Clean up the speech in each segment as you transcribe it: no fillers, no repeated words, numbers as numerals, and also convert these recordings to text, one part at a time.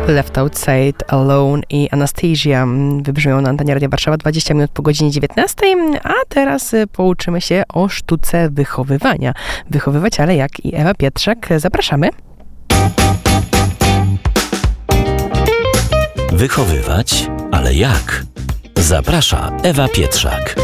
Left Outside, Alone i Anastasia wybrzmią na antenie Radia Warszawa 20 minut po godzinie 19, a teraz pouczymy się o sztuce wychowywania. Wychowywać, ale jak? I Ewa Pietrzak, zapraszamy. Wychowywać, ale jak? Zaprasza Ewa Pietrzak.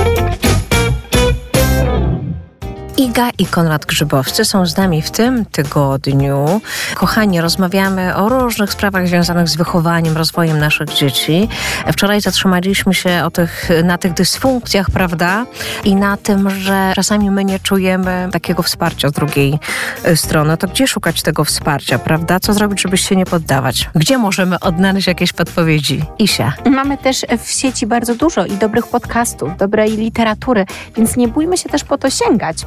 Iga i Konrad Grzybowscy są z nami w tym tygodniu. Kochani, rozmawiamy o różnych sprawach związanych z wychowaniem, rozwojem naszych dzieci. Wczoraj zatrzymaliśmy się na tych dysfunkcjach, prawda? I na tym, że czasami my nie czujemy takiego wsparcia z drugiej strony. To gdzie szukać tego wsparcia, prawda? Co zrobić, żeby się nie poddawać? Gdzie możemy odnaleźć jakieś podpowiedzi? Isia. Mamy też w sieci bardzo dużo i dobrych podcastów, dobrej literatury, więc nie bójmy się też po to sięgać.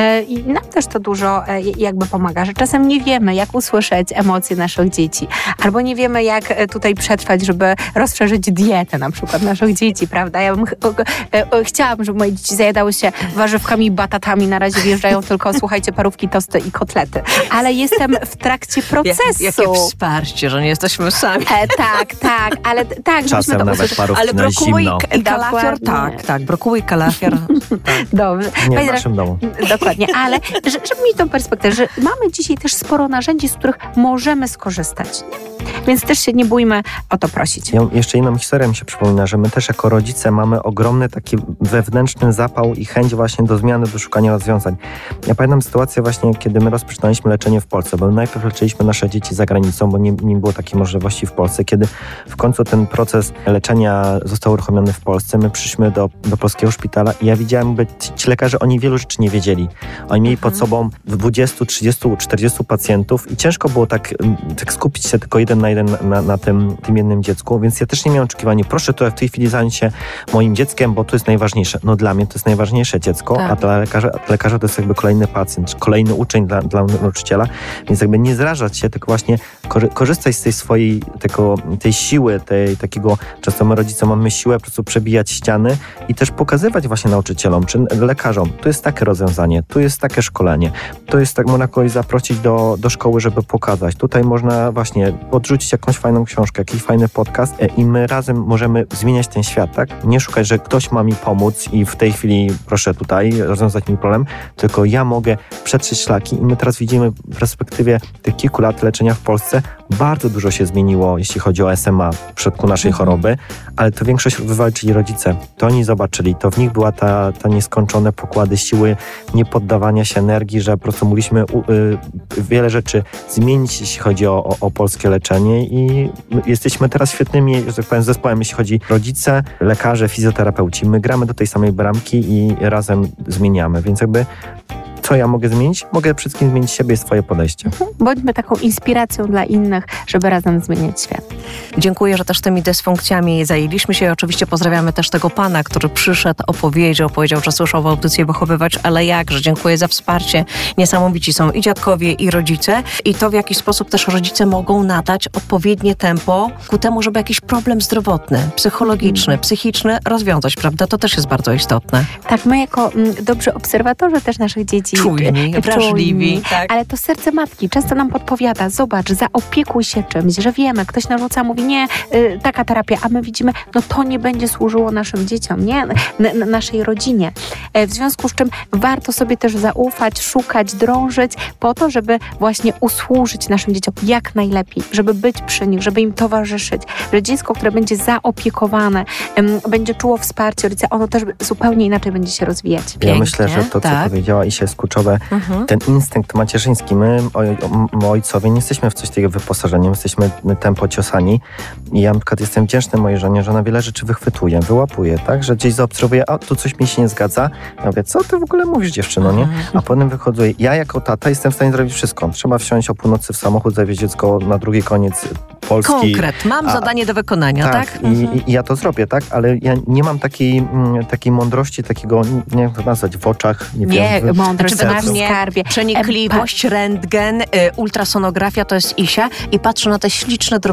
I nam też to dużo jakby pomaga, że czasem nie wiemy, jak usłyszeć emocje naszych dzieci, albo nie wiemy, jak tutaj przetrwać, żeby rozszerzyć dietę na przykład naszych dzieci, prawda? Ja bym chciałam, żeby moje dzieci zajadały się warzywkami i batatami, na razie wjeżdżają tylko, słuchajcie, parówki, tosty i kotlety, ale jestem w trakcie procesu. Jakie wsparcie, że nie jesteśmy sami. Tak, ale tak, czasem nawet parówki ale na zimno. I kalafior, tak, brokuły i kalafior. Tak. Dobrze. Nie w naszym domu. Dokładnie, ale żeby mieć tą perspektywę, że mamy dzisiaj też sporo narzędzi, z których możemy skorzystać. Więc też się nie bójmy o to prosić. Jeszcze inną historię mi się przypomina, że my też jako rodzice mamy ogromny taki wewnętrzny zapał i chęć właśnie do zmiany, do szukania rozwiązań. Ja pamiętam sytuację właśnie, kiedy my rozpoczynaliśmy leczenie w Polsce, bo najpierw leczyliśmy nasze dzieci za granicą, bo nie było takiej możliwości w Polsce. Kiedy w końcu ten proces leczenia został uruchomiony w Polsce, my przyszliśmy do polskiego szpitala i ja widziałem, że ci lekarze, oni wielu rzeczy nie wiedzieli. Oni mieli pod sobą 20, 30, 40 pacjentów i ciężko było tak skupić się tylko jeden na jeden na tym jednym dziecku, więc ja też nie miałem oczekiwania, proszę to w tej chwili zająć się moim dzieckiem, bo to jest najważniejsze. No dla mnie to jest najważniejsze dziecko, tak. A dla lekarza to jest jakby kolejny pacjent, kolejny uczeń dla nauczyciela, więc jakby nie zrażać się, tylko właśnie korzystać z tej swojej, tej siły, takiego, często my rodzice mamy siłę po prostu przebijać ściany i też pokazywać właśnie nauczycielom, czy lekarzom, tu jest takie rozwiązanie, tu jest takie szkolenie, tu jest tak, można kogoś zaprosić do szkoły, żeby pokazać. Tutaj można właśnie odrzucić jakąś fajną książkę, jakiś fajny podcast i my razem możemy zmieniać ten świat, tak? Nie szukać, że ktoś ma mi pomóc i w tej chwili proszę tutaj rozwiązać mi problem, tylko ja mogę przetrzeć szlaki i my teraz widzimy w perspektywie tych kilku lat leczenia w Polsce bardzo dużo się zmieniło, jeśli chodzi o SMA w przypadku naszej choroby, ale to większość wywalczyli rodzice. To oni zobaczyli, to w nich była ta nieskończone pokłady siły, niepoddawania się energii, że po prostu mogliśmy wiele rzeczy zmienić, jeśli chodzi o polskie leczenie i jesteśmy teraz świetnymi, że tak powiem, zespołem, jeśli chodzi o rodzice, lekarze, fizjoterapeuci. My gramy do tej samej bramki i razem zmieniamy, więc jakby co ja mogę zmienić? Mogę przede wszystkim zmienić siebie i swoje podejście. Bądźmy taką inspiracją dla innych, żeby razem zmieniać świat. Dziękuję, że też tymi dysfunkcjami zajęliśmy się. Oczywiście pozdrawiamy też tego pana, który przyszedł, powiedział, że słyszał w audycji Wychowywać, ale jakże. Dziękuję za wsparcie. Niesamowici są i dziadkowie, i rodzice. I to w jakiś sposób też rodzice mogą nadać odpowiednie tempo ku temu, żeby jakiś problem zdrowotny, psychologiczny, psychiczny rozwiązać, prawda? To też jest bardzo istotne. Tak, my jako dobrzy obserwatorzy też naszych dzieci, czujni, wrażliwi, tak. Ale to serce matki często nam podpowiada, zobacz, zaopiekuj się czymś, że wiemy, ktoś narzuca, mówi nie, taka terapia, a my widzimy, no to nie będzie służyło naszym dzieciom, nie, naszej rodzinie. W związku z czym warto sobie też zaufać, szukać, drążyć po to, żeby właśnie usłużyć naszym dzieciom jak najlepiej, żeby być przy nich, żeby im towarzyszyć, że dziecko, które będzie zaopiekowane, będzie czuło wsparcie rodzica, ono też zupełnie inaczej będzie się rozwijać. Ja myślę, że to, co powiedziała Isia, jest kluczowe. Ten instynkt macierzyński. My, ojcowie, nie jesteśmy w coś takiego wyposażeni, jesteśmy tempo ciosani i ja na przykład jestem wdzięczny mojej żonie, że ona wiele rzeczy wychwytuje, wyłapuje, tak? Że gdzieś zaobserwuje, a tu coś mi się nie zgadza. Ja mówię, co ty w ogóle mówisz, dziewczyno, nie? A potem wychodzę, ja jako tata jestem w stanie zrobić wszystko. Trzeba wsiąść o północy w samochód, zawieźć dziecko na drugi koniec Polski. Konkret. Mam zadanie do wykonania, tak? I ja to zrobię, tak? Ale ja nie mam takiej mądrości, takiego, nie wiem jak to nazwać, w oczach. Nie, mądrość w skarbie. Przenikliwość, rentgen, ultrasonografia to jest Isia i patrzę na te śliczne, drobniutkie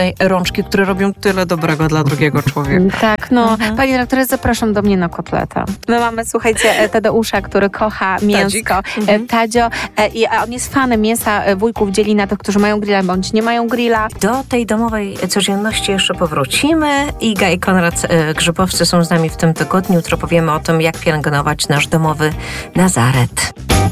tutaj rączki, które robią tyle dobrego dla drugiego człowieka. Tak, Pani dyrektorze, zapraszam do mnie na kotleta. My mamy, słuchajcie, Tadeusza, który kocha mięsko. Tadzio, i on jest fanem mięsa wujków, dzieli na tych, którzy mają grilla, bądź nie mają grilla. Do tej domowej codzienności jeszcze powrócimy. Iga i Konrad Grzybowscy są z nami w tym tygodniu. Jutro powiemy o tym, jak pielęgnować nasz domowy Nazaret.